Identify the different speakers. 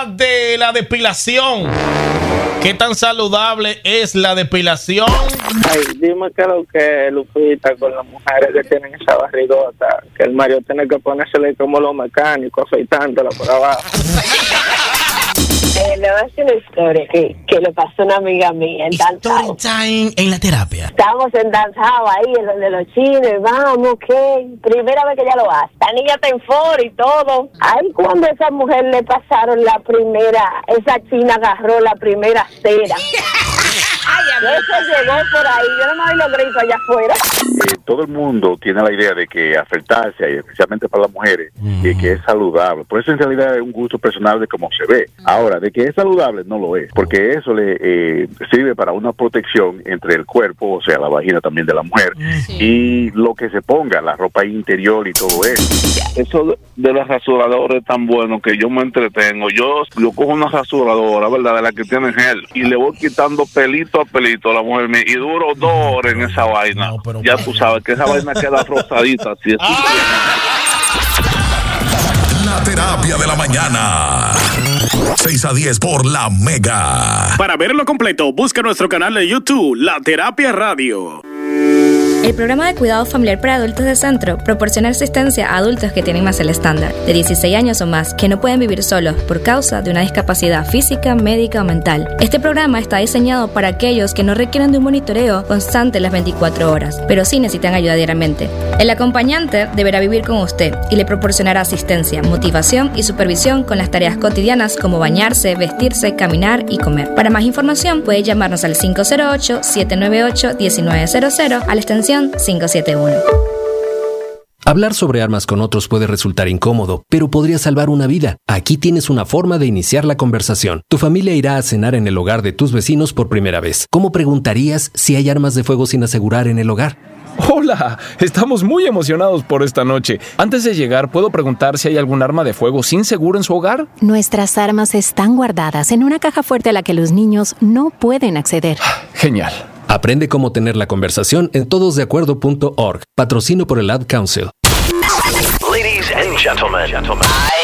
Speaker 1: hablar de la depilación. ¿Qué tan saludable es la depilación?
Speaker 2: Ay, dime qué es lo que Lupita con las mujeres que tienen esa barrigota, que el Mario tiene que ponérsele como los mecánicos, afeitándola por abajo.
Speaker 3: Le voy a decir una historia que le pasó a una amiga mía en
Speaker 1: Story time en la terapia.
Speaker 3: Estábamos en Danzao ahí, en donde los chinos, vamos, ¿qué? Primera vez que ella lo hace. La niña está en foro y todo. Ahí cuando a esa mujer le pasaron la primera, esa china agarró la primera cera. Eso llegó por ahí, yo no me doy los gritos allá afuera.
Speaker 4: Todo el mundo tiene la idea de que afeitarse, y especialmente para las mujeres, que es saludable. Por eso en realidad es un gusto personal de cómo se ve. Ahora, de que es saludable, no lo es, porque eso le sirve para una protección entre el cuerpo, o sea, la vagina también de la mujer, y lo que se ponga, la ropa interior y todo eso.
Speaker 5: Eso de los rasuradores es tan bueno que yo me entretengo. Yo cojo una rasuradora, ¿verdad?, de la que tiene gel, y le voy quitando pelito a pelito a la mujer mía, y duro 2 horas en esa vaina. No, pero ya tú sabes que esa vaina queda rosadita. Así
Speaker 6: La terapia de la mañana. 6 a 10 por La Mega.
Speaker 7: Para verlo completo, busca nuestro canal de YouTube, La Terapia Radio.
Speaker 8: El programa de cuidado familiar para adultos de Centro proporciona asistencia a adultos que tienen más el estándar, de 16 años o más, que no pueden vivir solos por causa de una discapacidad física, médica o mental. Este programa está diseñado para aquellos que no requieren de un monitoreo constante las 24 horas, pero sí necesitan ayuda diariamente. El acompañante deberá vivir con usted y le proporcionará asistencia, motivación y supervisión con las tareas cotidianas como bañarse, vestirse, caminar y comer. Para más información puede llamarnos al 508-798-1900 a la extensión 571.
Speaker 9: Hablar sobre armas con otros puede resultar incómodo, pero podría salvar una vida. Aquí tienes una forma de iniciar la conversación. Tu familia irá a cenar en el hogar de tus vecinos por primera vez. ¿Cómo preguntarías si hay armas de fuego sin asegurar en el hogar?
Speaker 10: Hola, estamos muy emocionados por esta noche. Antes de llegar, ¿puedo preguntar si hay algún arma de fuego sin seguro en su hogar?
Speaker 11: Nuestras armas están guardadas en una caja fuerte a la que los niños no pueden acceder.
Speaker 10: Genial.
Speaker 9: Aprende cómo tener la conversación en todosdeacuerdo.org. Patrocino por el Ad Council.
Speaker 12: Ladies and gentlemen.